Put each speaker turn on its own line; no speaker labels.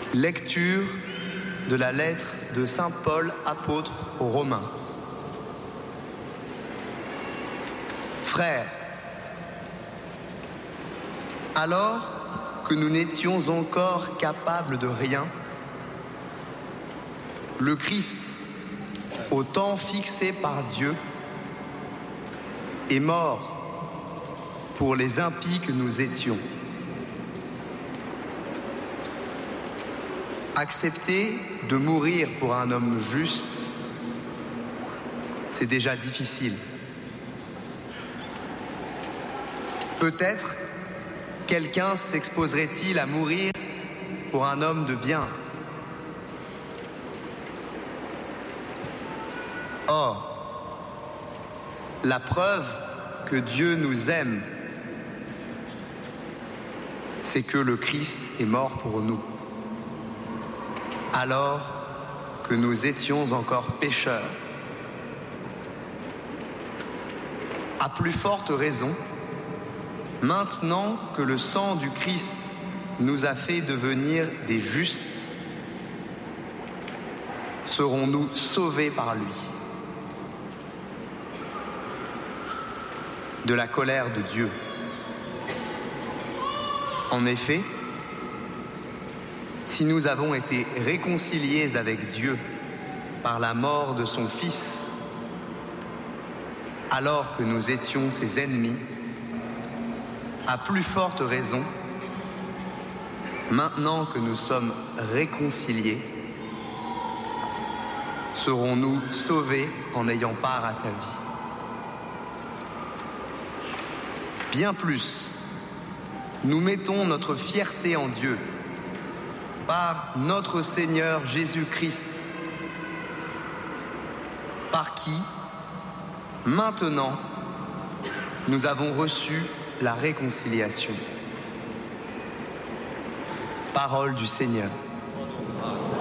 Lecture de la lettre de saint Paul, apôtre aux Romains. Frères, alors que nous n'étions encore capables de rien, le Christ, au temps fixé par Dieu, est mort pour les impies que nous étions. Accepter de mourir pour un homme juste, c'est déjà difficile. Peut-être quelqu'un s'exposerait-il à mourir pour un homme de bien. Or, la preuve que Dieu nous aime, c'est que le Christ est mort pour nous, alors que nous étions encore pécheurs. À plus forte raison, maintenant que le sang du Christ nous a fait devenir des justes, serons-nous sauvés par lui de la colère de Dieu. En effet, si nous avons été réconciliés avec Dieu par la mort de son Fils, alors que nous étions ses ennemis, à plus forte raison, maintenant que nous sommes réconciliés, serons-nous sauvés en ayant part à sa vie. Bien plus, nous mettons notre fierté en Dieu par notre Seigneur Jésus-Christ, par qui, maintenant, nous avons reçu la réconciliation. Parole du Seigneur.